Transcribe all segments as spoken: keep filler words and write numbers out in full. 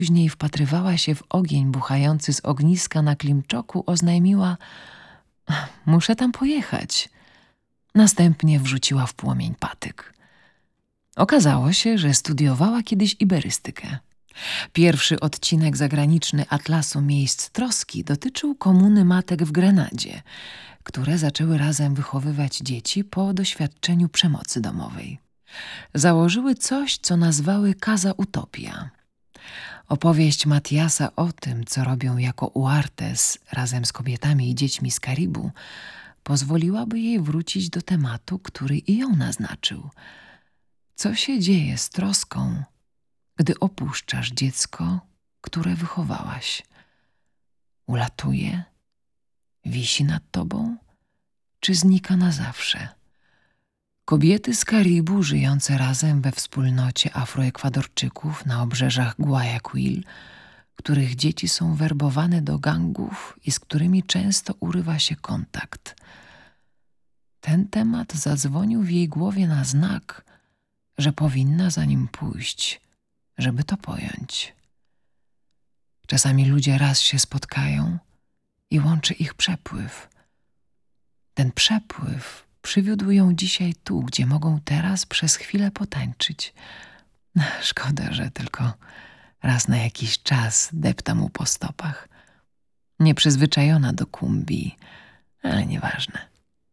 Później wpatrywała się w ogień buchający z ogniska na Klimczoku, oznajmiła: muszę tam pojechać. Następnie wrzuciła w płomień patyk. Okazało się, że studiowała kiedyś iberystykę. Pierwszy odcinek zagraniczny Atlasu Miejsc Troski dotyczył komuny matek w Grenadzie, które zaczęły razem wychowywać dzieci po doświadczeniu przemocy domowej. Założyły coś, co nazwały Casa Utopia. Opowieść Matiasa o tym, co robią jako Uartes razem z kobietami i dziećmi z Karibu, pozwoliłaby jej wrócić do tematu, który i ją naznaczył. Co się dzieje z troską, gdy opuszczasz dziecko, które wychowałaś? Ulatuje? Wisi nad tobą? Czy znika na zawsze? Kobiety z Karibu żyjące razem we wspólnocie Afroekwadorczyków na obrzeżach Guayaquil, których dzieci są werbowane do gangów i z którymi często urywa się kontakt. Ten temat zadzwonił w jej głowie na znak, że powinna za nim pójść, żeby to pojąć. Czasami ludzie raz się spotkają i łączy ich przepływ. Ten przepływ przywiódł ją dzisiaj tu, gdzie mogą teraz przez chwilę potańczyć. Szkoda, że tylko raz na jakiś czas depta mu po stopach. Nieprzyzwyczajona do kumbii, ale nieważne.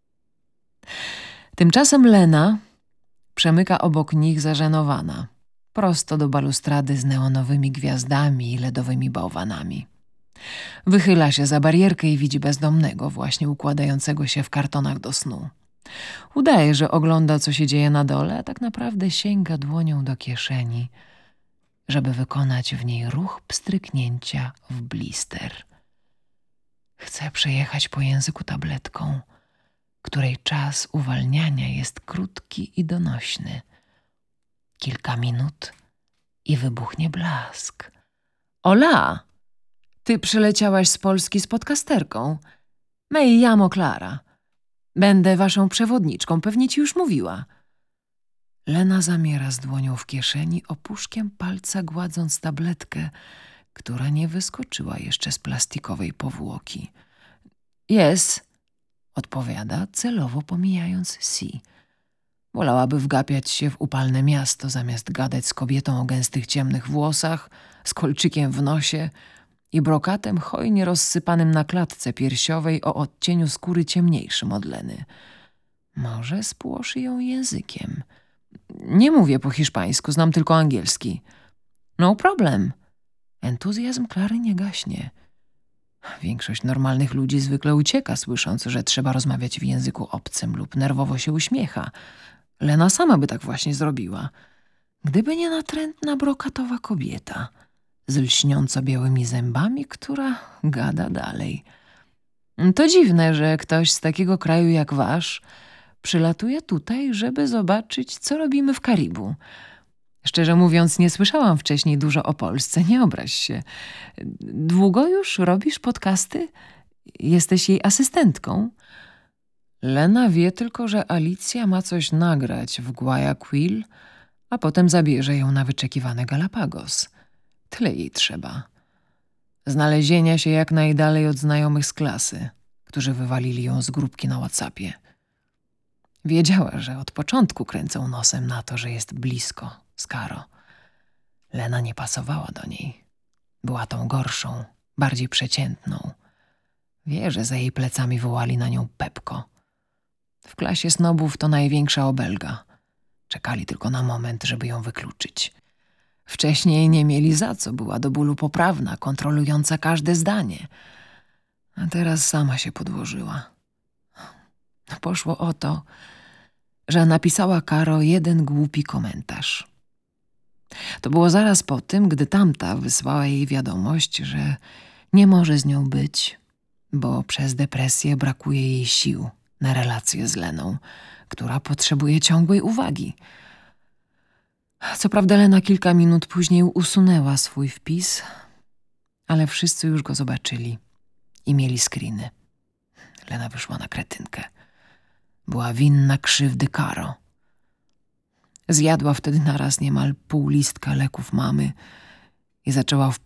Tymczasem Lena przemyka obok nich zażenowana, prosto do balustrady z neonowymi gwiazdami i ledowymi bałwanami. Wychyla się za barierkę i widzi bezdomnego, właśnie układającego się w kartonach do snu. Udaje, że ogląda, co się dzieje na dole, a tak naprawdę sięga dłonią do kieszeni, żeby wykonać w niej ruch pstryknięcia w blister. Chce przejechać po języku tabletką, której czas uwalniania jest krótki i donośny. Kilka minut i wybuchnie blask. Ola! Ty przyleciałaś z Polski z podcasterką. Me llamo Clara. Będę waszą przewodniczką, pewnie ci już mówiła. Lena zamiera z dłonią w kieszeni, opuszkiem palca gładząc tabletkę, która nie wyskoczyła jeszcze z plastikowej powłoki. Yes, odpowiada, celowo pomijając si. Wolałaby wgapiać się w upalne miasto, zamiast gadać z kobietą o gęstych ciemnych włosach, z kolczykiem w nosie i brokatem hojnie rozsypanym na klatce piersiowej o odcieniu skóry ciemniejszym od Leny. Może spłoszy ją językiem. Nie mówię po hiszpańsku, znam tylko angielski. No problem. Entuzjazm Klary nie gaśnie. Większość normalnych ludzi zwykle ucieka, słysząc, że trzeba rozmawiać w języku obcym lub nerwowo się uśmiecha. Lena sama by tak właśnie zrobiła, gdyby nie natrętna brokatowa kobieta z lśniąco białymi zębami, która gada dalej. To dziwne, że ktoś z takiego kraju jak wasz przylatuje tutaj, żeby zobaczyć, co robimy w Karibu. Szczerze mówiąc, nie słyszałam wcześniej dużo o Polsce, nie obraź się. Długo już robisz podcasty? Jesteś jej asystentką? Lena wie tylko, że Alicja ma coś nagrać w Guayaquil, a potem zabierze ją na wyczekiwane Galapagos. Tyle jej trzeba. Znalezienia się jak najdalej od znajomych z klasy, którzy wywalili ją z grupki na WhatsAppie. Wiedziała, że od początku kręcą nosem na to, że jest blisko z Karo. Lena nie pasowała do niej. Była tą gorszą, bardziej przeciętną. Wie, że za jej plecami wołali na nią Pepko. W klasie snobów to największa obelga. Czekali tylko na moment, żeby ją wykluczyć. Wcześniej nie mieli za co, była do bólu poprawna, kontrolująca każde zdanie. A teraz sama się podłożyła. Poszło o to, że napisała Karo jeden głupi komentarz. To było zaraz po tym, gdy tamta wysłała jej wiadomość, że nie może z nią być, bo przez depresję brakuje jej sił na relację z Leną, która potrzebuje ciągłej uwagi. Co prawda Lena kilka minut później usunęła swój wpis, ale wszyscy już go zobaczyli i mieli screeny. Lena wyszła na kretynkę. Była winna krzywdy Karo. Zjadła wtedy naraz niemal pół listka leków mamy i zaczęła w